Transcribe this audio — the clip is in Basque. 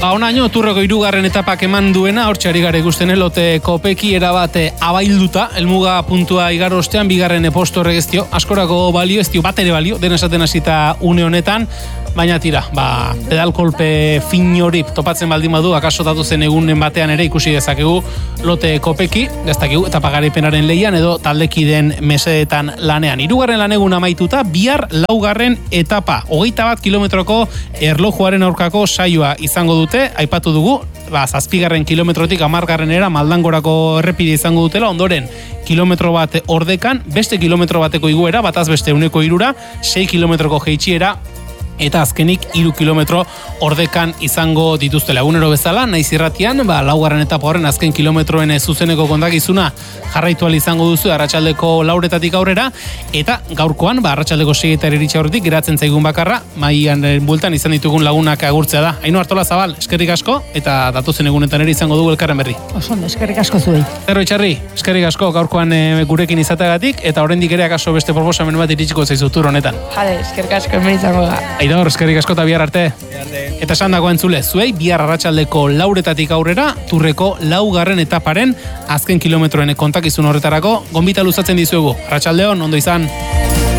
Onaino, Turreko 3. etapak eman duena, hortxe ari gara ikusten elote kopeki erabate abailduta, elmuga puntua igaro ostean, 2. posto horregeztio, askorako balio, ez dio bat ere balio, dena esaten hasita une honetan, baina tira, pedal kolpe fin hori topatzen baldin badu, akaso datu zen egunen batean ere ikusi dezakegu lote kopeki, gaztakigu, etapa garaipenaren lehian edo taldekiden mesedetan lanean. 3. lanegun amaituta, bihar 4. etapa, 21 kilometroko erlojuaren aurkako saioa izango dute, aipatu dugu, 7. kilometrotik 10. Maldangorako errepide izango dutela, ondoren kilometro bat ordekan, beste kilometro bateko iguera, bataz beste 100 6 kilometroko jeitsiera, eta azkenik 3 kilometro ordekan izango dituztela. Egunero bezala, naiz irratian, 4. etapa horren azken kilometroen zuzeneko kontakizuna jarraitu ahal izango duzu arratsaldeko 4 aurrera, eta gaurkoan, arratsaldeko 6 iritsi aurretik, geratzen zaigun bakarra, maian bueltan izan ditugun lagunak agurtzea da. Aino Artolazabal, eskerrik asko, eta datozen egunetan ere izango dugu elkarren berri. Oson, eskerrik asko zuei. Zerro Itxarri, eskerrik asko gaurkoan gurekin izateagatik, eta oraindik ere akaso beste proposamen bat iritsiko zaizu tur honetan. Jale, eskerrik asko hemen izango da. Aidor, eskerrik asko eta bihar arte. Eta esan dago entzule, zuei bihar arratsaldeko 4 aurrera, Turreko 4. etaparen azken kilometroen kontakizun horretarako gonbita luzatzen dizuegu. Arratsaldeon, ondo izan.